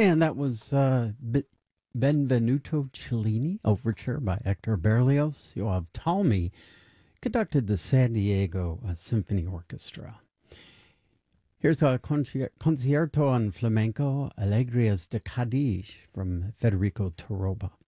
And that was Benvenuto Cellini, Overture by Hector Berlioz. Joachim Talmy conducted the San Diego Symphony Orchestra. Here's a Concierto on Flamenco, Alegrias de Cádiz from Federico Toroba.